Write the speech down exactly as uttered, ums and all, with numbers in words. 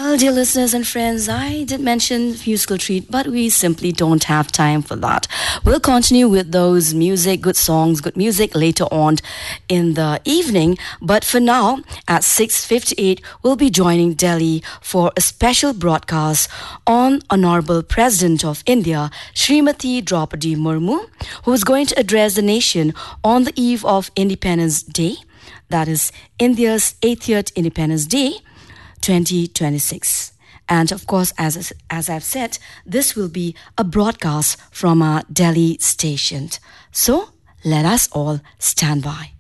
Well, dear listeners and friends, I did mention musical treat, but we simply don't have time for that. We'll continue with those music, good songs, good music later on in the evening. But for now, at six fifty-eight, we'll be joining Delhi for a special broadcast on Honorable President of India, Srimati Draupadi Murmu, who is going to address the nation on the eve of Independence Day. That is India's eightieth Independence Day, twenty twenty-six. And of course, as, as I've said, this will be a broadcast from our Delhi station. So let us all stand by.